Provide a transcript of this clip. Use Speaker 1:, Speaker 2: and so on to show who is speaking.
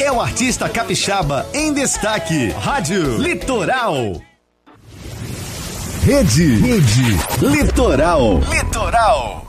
Speaker 1: é o artista capixaba em destaque. Rádio Litoral. Rede Litoral.